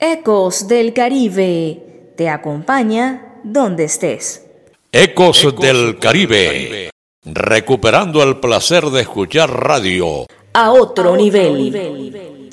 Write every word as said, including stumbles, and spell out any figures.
Ecos del Caribe te acompaña donde estés. Ecos, Ecos del Caribe, Caribe, recuperando el placer de escuchar radio a otro, a otro nivel. nivel.